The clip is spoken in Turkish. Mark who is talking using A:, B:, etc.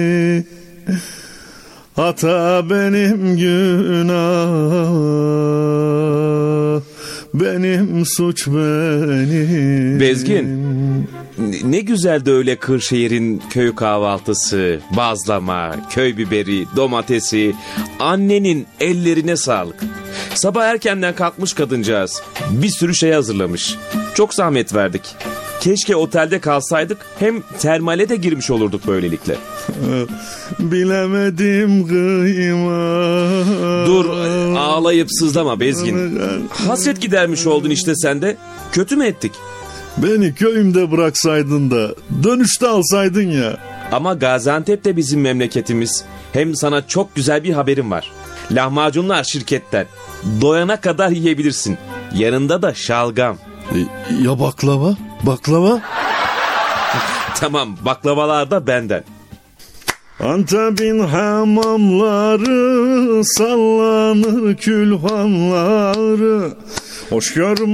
A: Hata benim, günah benim, suç benim.
B: Bezgin, ne güzel de öyle Kırşehir'in köy kahvaltısı, bazlama, köy biberi, domatesi. Annenin ellerine sağlık. Sabah erkenden kalkmış kadıncağız. Bir sürü şey hazırlamış. Çok zahmet verdik. Keşke otelde kalsaydık, hem termale de girmiş olurduk böylelikle.
A: Bilemedim kıyma.
B: Dur, ağlayıp sızlama Bezgin. Hasret gidermiş oldun işte sen de. Kötü mü ettik?
A: Beni köyümde bıraksaydın da dönüşte alsaydın ya.
B: Ama Gaziantep de bizim memleketimiz. Hem sana çok güzel bir haberim var. Lahmacunlar şirketten. Doyana kadar yiyebilirsin. Yanında da şalgam.
A: Ya baklava? Baklava?
B: Tamam, baklavalar da benden.
A: Antep'in hamamları, sallanır külhanları. Hoş görme